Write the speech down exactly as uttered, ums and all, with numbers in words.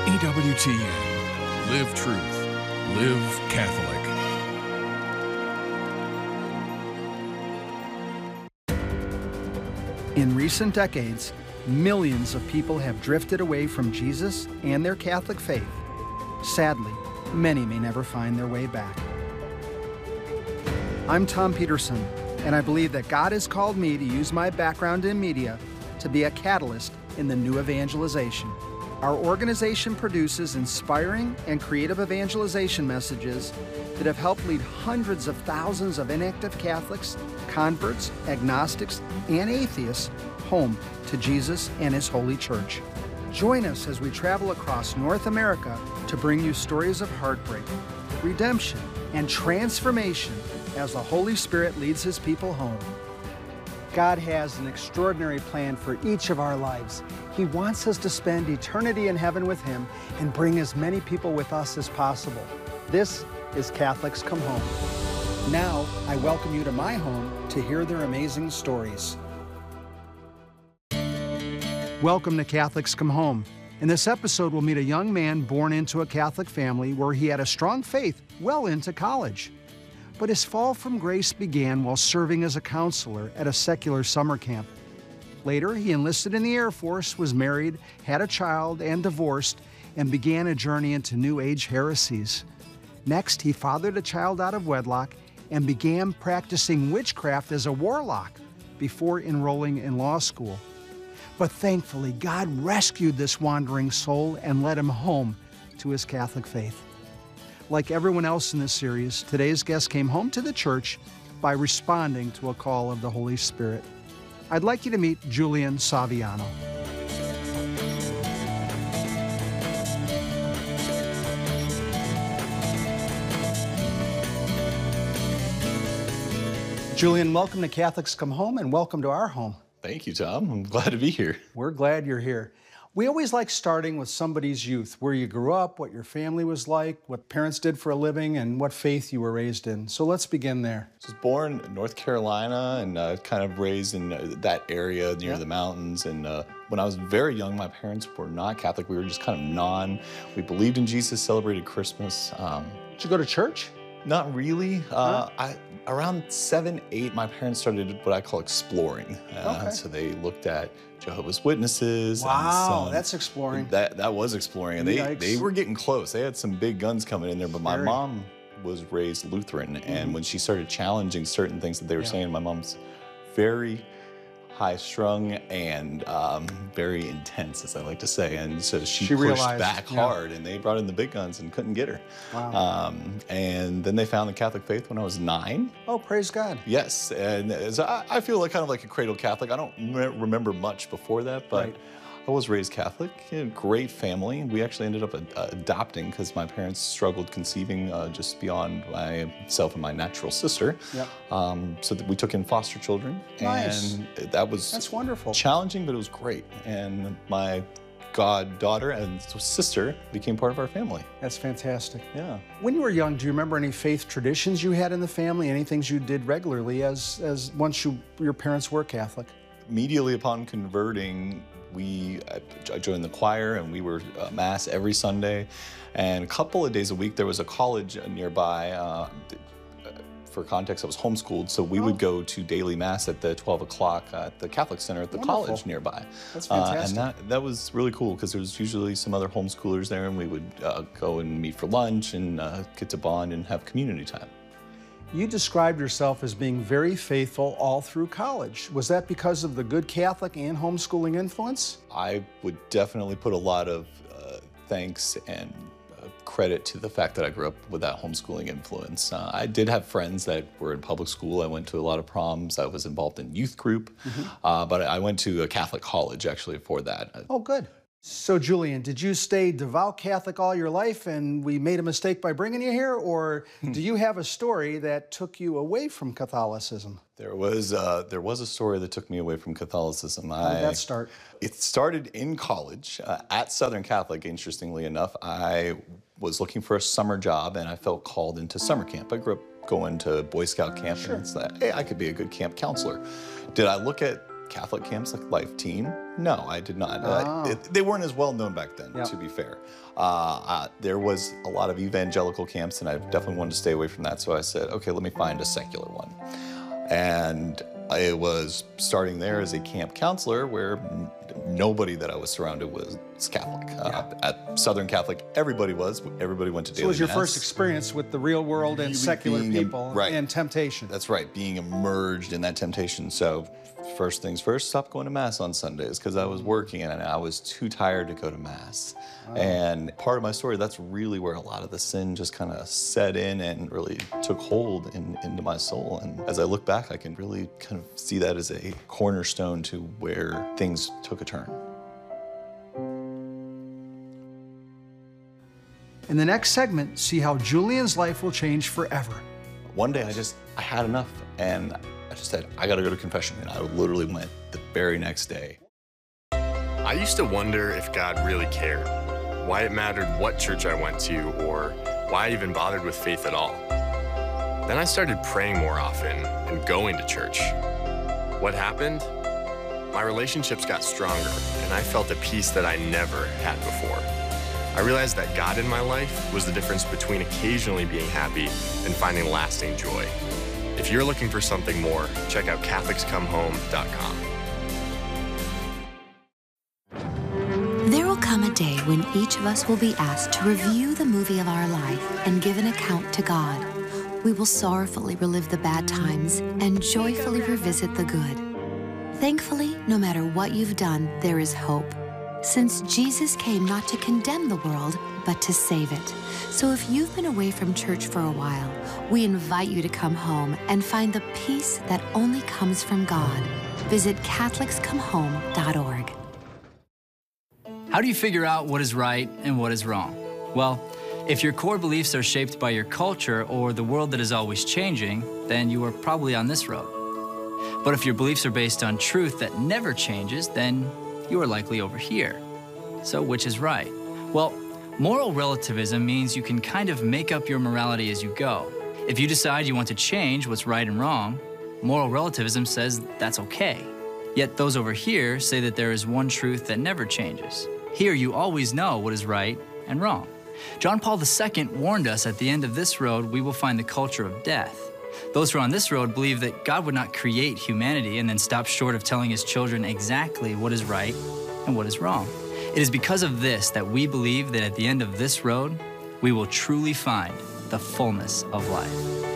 E W T N. Live truth. Live Catholic. In recent decades, millions of people have drifted away from Jesus and their Catholic faith. Sadly, many may never find their way back. I'm Tom Peterson, and I believe that God has called me to use my background in media to be a catalyst in the new evangelization. Our organization produces inspiring and creative evangelization messages that have helped lead hundreds of thousands of inactive Catholics, converts, agnostics, and atheists home to Jesus and His Holy Church. Join us as we travel across North America to bring you stories of heartbreak, redemption, and transformation as the Holy Spirit leads His people home. God has an extraordinary plan for each of our lives. He wants us to spend eternity in heaven with Him and bring as many people with us as possible. This is Catholics Come Home. Now, I welcome you to my home to hear their amazing stories. Welcome to Catholics Come Home. In this episode, we'll meet a young man born into a Catholic family where he had a strong faith well into college. But his fall from grace began while serving as a counselor at a secular summer camp. Later, he enlisted in the Air Force, was married, had a child, and divorced, and began a journey into New Age heresies. Next, he fathered a child out of wedlock and began practicing witchcraft as a warlock before enrolling in law school. But thankfully, God rescued this wandering soul and led him home to his Catholic faith. Like everyone else in this series, today's guest came home to the church by responding to a call of the Holy Spirit. I'd like you to meet Julian Saviano. Julian, welcome to Catholics Come Home and welcome to our home. Thank you, Tom. I'm glad to be here. We're glad you're here. We always like starting with somebody's youth, where you grew up, what your family was like, what parents did for a living, and what faith you were raised in. So let's begin there. I was born in North Carolina and uh, kind of raised in uh, that area near yeah. the mountains. And uh, when I was very young, my parents were not Catholic. We were just kind of non. We believed in Jesus, celebrated Christmas. Um, Did you go to church? Not really. Uh, huh? I, around seven, eight, my parents started what I call exploring. Uh, okay. So they looked at Jehovah's Witnesses. Wow, and some, that's exploring. That that was exploring, and they, Yikes. they were getting close. They had some big guns coming in there, but my Scary. mom was raised Lutheran, mm-hmm. and when she started challenging certain things that they were yeah. saying, my mom's very high-strung and um, very intense, as I like to say, and so she, she pushed realized, back yeah. hard, and they brought in the big guns and couldn't get her. Wow. Um, and then they found the Catholic faith when I was nine. Oh, praise God. Yes, and so I, I feel like kind of like a cradle Catholic. I don't re remember much before that, but right. I was raised Catholic, a great family. We actually ended up uh, adopting because my parents struggled conceiving uh, just beyond myself and my natural sister. Yep. Um, so that we took in foster children. Nice. And that was That's wonderful. challenging, but it was great. And my goddaughter and sister became part of our family. That's fantastic. Yeah. When you were young, do you remember any faith traditions you had in the family? Any things you did regularly as, as once you, your parents were Catholic? Immediately upon converting, we I joined the choir, and we were uh, Mass every Sunday. And a couple of days a week, there was a college nearby. Uh, for context, I was homeschooled, so we oh. would go to daily Mass at the twelve o'clock at the Catholic Center at the Wonderful. college nearby. That's fantastic. Uh, and that, that was really cool, because there was usually some other homeschoolers there, and we would uh, go and meet for lunch and uh, get to bond and have community time. You described yourself as being very faithful all through college. Was that because of the good Catholic and homeschooling influence? I would definitely put a lot of uh, thanks and uh, credit to the fact that I grew up with that homeschooling influence. Uh, I did have friends that were in public school. I went to a lot of proms. I was involved in youth group, mm-hmm. uh, but I went to a Catholic college actually for that. Oh, good. So, Julian, did you stay devout Catholic all your life and we made a mistake by bringing you here? Or do you have a story that took you away from Catholicism? There was, uh, there was a story that took me away from Catholicism. How did I, that start? It started in college uh, at Southern Catholic, interestingly enough. I was looking for a summer job, and I felt called into summer camp. I grew up going to Boy Scout camp, sure. and it's like, hey, I could be a good camp counselor. Did I look at Catholic camps like Life Teen? No, I did not. Oh. Uh, it, they weren't as well known back then, Yep. to be fair. Uh, uh, there was a lot of evangelical camps, and I definitely wanted to stay away from that, so I said, okay, let me find a secular one. And I was starting there as a camp counselor where n- nobody that I was surrounded with was Catholic. Uh, at Southern Catholic, everybody was. Everybody went to daily So it was your mass. first experience with the real world and Really secular being a- people right. and temptation. That's right, being immersed in that temptation. So first things first, stopped going to Mass on Sundays because I was working and I was too tired to go to Mass. Oh. And part of my story, that's really where a lot of the sin just kind of set in and really took hold in, into my soul. And as I look back, I can really kind of see that as a cornerstone to where things took a turn. In the next segment, see how Julian's life will change forever. One day I just, I had enough and I just said, I gotta go to confession. And I literally went the very next day. I used to wonder if God really cared, why it mattered what church I went to, or why I even bothered with faith at all. Then I started praying more often and going to church. What happened? My relationships got stronger, and I felt a peace that I never had before. I realized that God in my life was the difference between occasionally being happy and finding lasting joy. If you're looking for something more, check out Catholics Come Home dot com. There will come a day when each of us will be asked to review the movie of our life and give an account to God. We will sorrowfully relive the bad times and joyfully revisit the good. Thankfully, no matter what you've done, there is hope, since Jesus came not to condemn the world, but to save it. So if you've been away from church for a while, we invite you to come home and find the peace that only comes from God. Visit Catholics Come Home dot org. How do you figure out what is right and what is wrong? Well, if your core beliefs are shaped by your culture or the world that is always changing, then you are probably on this road. But if your beliefs are based on truth that never changes, then you are likely over here. So which is right? Well, moral relativism means you can kind of make up your morality as you go. If you decide you want to change what's right and wrong, moral relativism says that's okay. Yet those over here say that there is one truth that never changes. Here you always know what is right and wrong. John Paul the Second warned us at the end of this road we will find the culture of death. Those who are on this road believe that God would not create humanity and then stop short of telling his children exactly what is right and what is wrong. It is because of this that we believe that at the end of this road, we will truly find the fullness of life.